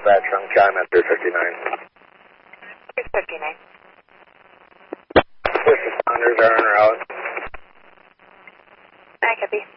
dispatch from Chime at 359. 359. First responders are en route. I copy.